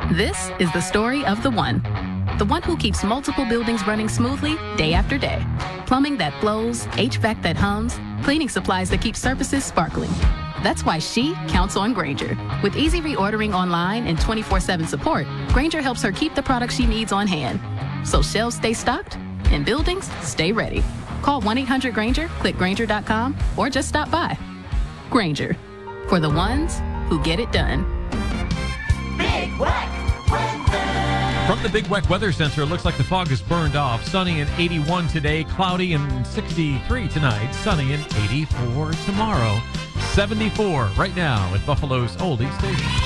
This is the story of the one. The one who keeps multiple buildings running smoothly day after day. Plumbing that flows, HVAC that hums, cleaning supplies that keep surfaces sparkling. That's why she counts on Grainger. With easy reordering online and 24/7 support, Grainger helps her keep the products she needs on hand. So shelves stay stocked and buildings stay ready. Call 1-800-GRAINGER, click Grainger.com, or just stop by. Grainger, for the ones who get it done. Big Weck Weather. From the Big Weck Weather Center, it looks like the fog is burned off. Sunny and 81 today, cloudy and 63 tonight, sunny and 84 tomorrow. 74 right now at Buffalo's Oldie Station.